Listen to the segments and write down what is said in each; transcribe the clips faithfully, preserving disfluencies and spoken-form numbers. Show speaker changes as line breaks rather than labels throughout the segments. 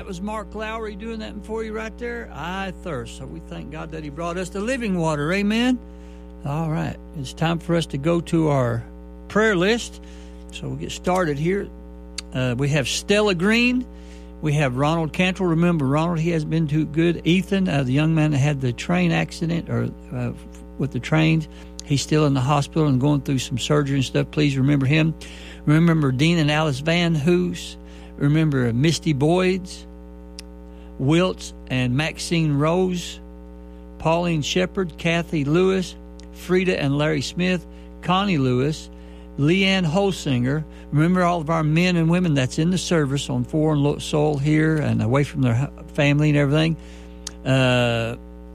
That was Mark Lowry doing that for you right there. I thirst. So we thank God that he brought us the living water. Amen. All right. It's time for us to go to our prayer list. So we'll get started here. Uh, we have Stella Green. We have Ronald Cantrell. Remember, Ronald, he has been too good. Ethan, uh, the young man that had the train accident or uh, with the trains, he's still in the hospital and going through some surgery and stuff. Please remember him. Remember Dean and Alice Van Hoos. Remember Misty Boyds, Wiltz and Maxine Rose, Pauline Shepard, Kathy Lewis, Frida and Larry Smith, Connie Lewis, Leanne Holsinger. Remember all of our men and women that's in the service on foreign soil here and away from their family and everything. Uh,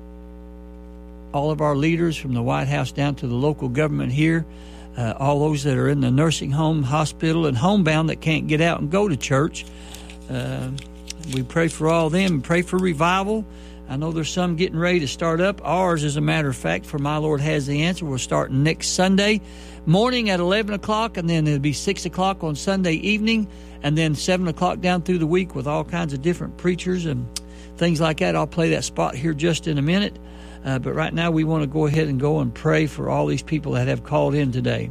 all of our leaders from the White House down to the local government here. Uh, all those that are in the nursing home, hospital, and homebound that can't get out and go to church. Uh, we pray for all of them and pray for revival. I know there's some getting ready to start up. Ours, as a matter of fact, for My Lord Has the Answer, we're starting next Sunday morning at eleven o'clock, and then it'll be six o'clock on Sunday evening, and then seven o'clock down through the week with all kinds of different preachers and things like that. I'll play that spot here just in a minute. Uh, but right now we want to go ahead and go and pray for all these people that have called in today.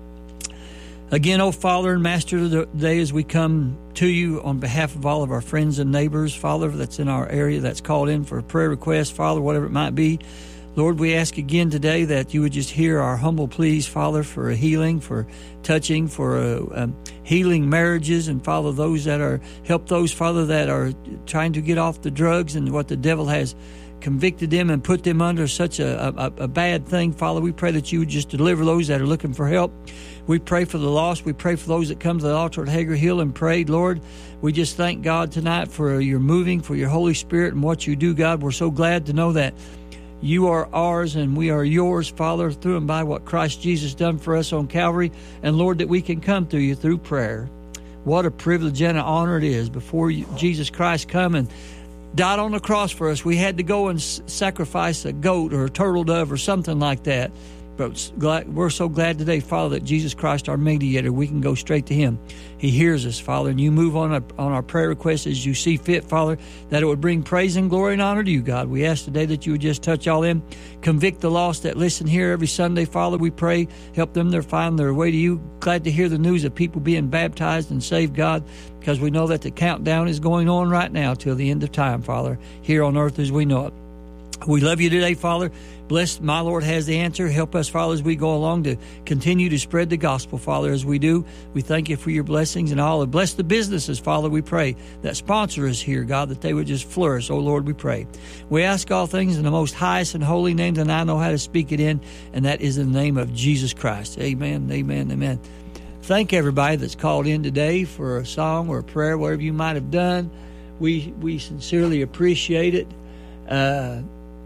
Again, oh Father and Master of the day, as we come to you on behalf of all of our friends and neighbors, Father, that's in our area that's called in for a prayer request, Father, whatever it might be. Lord, we ask again today that you would just hear our humble pleas, Father, for a healing, for touching, for a, um, healing marriages, and Father, those that are, help those, Father, that are trying to get off the drugs and what the devil has convicted them and put them under such a, a, a bad thing. Father, we pray that you would just deliver those that are looking for help. We pray for the lost. We pray for those that come to the altar at Hager Hill and prayed. Lord, we just thank God tonight for your moving, for your Holy Spirit and what you do, God. We're so glad to know that you are ours and we are yours, Father, through and by what Christ Jesus done for us on Calvary. And Lord, that we can come to you through prayer. What a privilege and an honor it is before you, Jesus Christ come and died on the cross for us. We had to go and s- sacrifice a goat or a turtle dove or something like that. But we're so glad today, Father, that Jesus Christ, our mediator, we can go straight to him. He hears us, Father, and you move on our, on our prayer requests as you see fit, Father, that it would bring praise and glory and honor to you, God. We ask today that you would just touch all them, convict the lost that listen here every Sunday, Father. We pray, help them to find their way to you. Glad to hear the news of people being baptized and saved, God, because we know that the countdown is going on right now till the end of time, Father, here on earth as we know it. We love you today, Father. Bless My Lord Has the Answer. Help us, Father, as we go along to continue to spread the gospel, Father, as we do. We thank you for your blessings and all. And bless the businesses, Father, we pray, that sponsor us here, God, that they would just flourish. Oh, Lord, we pray. We ask all things in the most highest and holy name that I know how to speak it in, and that is in the name of Jesus Christ. Amen, amen, amen. Thank everybody that's called in today for a song or a prayer, whatever you might have done. We, we sincerely appreciate it. Uh,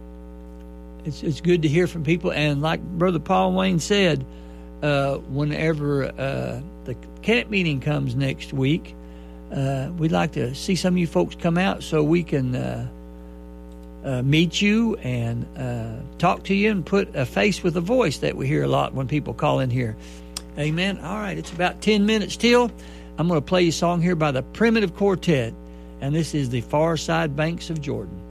It's it's good to hear from people, and like Brother Paul Wayne said, uh, whenever uh, the camp meeting comes next week, uh, we'd like to see some of you folks come out so we can uh, uh, meet you and uh, talk to you and put a face with a voice that we hear a lot when people call in here. Amen. All right, it's about ten minutes till. I'm going to play you a song here by the Primitive Quartet, and this is The Far Side Banks of Jordan.